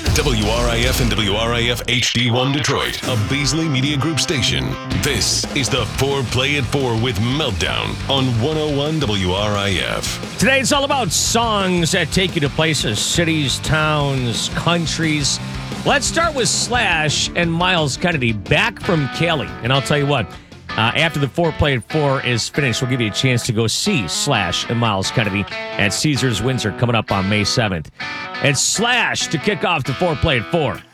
WRIF and WRIF HD1 Detroit, a Beasley Media Group station. This is the 4Play at 4 with Meltdown on 101 WRIF. Today it's all about songs that take you to places, cities, towns, countries. Let's start with Slash and Myles Kennedy, back from Cali. And I'll tell you what, after the 4Play at 4 is finished, we'll give you a chance to go see Slash and Myles Kennedy at Caesars Windsor coming up on May 7th. It's Slash to kick off the 4Play at 4.